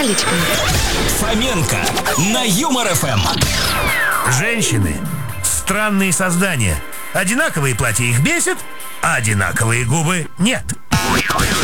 кроличком. Фоменко на Юмор ФМ. Женщины – странные создания. Одинаковые платья их бесят, а одинаковые губы нет.